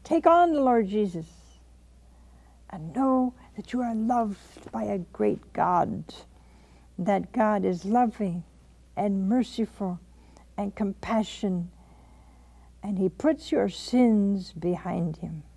Take on the Lord Jesus and know that you are loved by a great God, that God is loving and merciful and compassionate, and he puts your sins behind him.